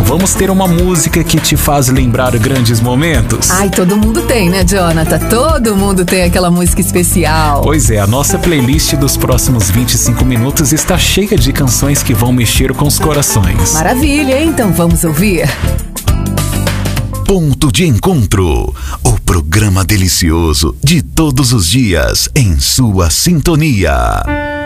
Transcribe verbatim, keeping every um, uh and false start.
vamos ter uma música que te faz lembrar grandes momentos? Ai, todo mundo tem, né, Jonathan? Todo mundo tem aquela música especial. Pois é, a nossa playlist dos próximos vinte e cinco minutos está cheia de canções que vão mexer com os corações. Maravilha, então vamos ouvir. Ponto de Encontro, o programa delicioso de todos os dias em sua sintonia.